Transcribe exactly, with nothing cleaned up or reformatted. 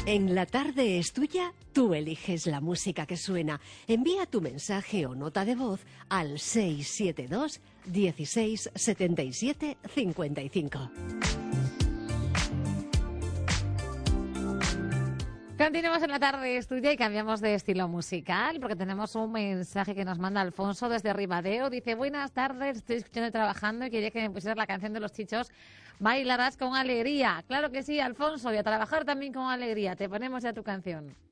En la tarde es tuya, tú eliges la música que suena. Envía tu mensaje o nota de voz al seis siete dos, dieciséis, setenta y siete, cincuenta y cinco. Continuamos en la tarde estudia y cambiamos de estilo musical porque tenemos un mensaje que nos manda Alfonso desde Ribadeo. Dice, buenas tardes, estoy escuchando y trabajando y quería que me pusieras la canción de Los Chichos, Bailarás con alegría. Claro que sí, Alfonso, y a trabajar también con alegría. Te ponemos ya tu canción.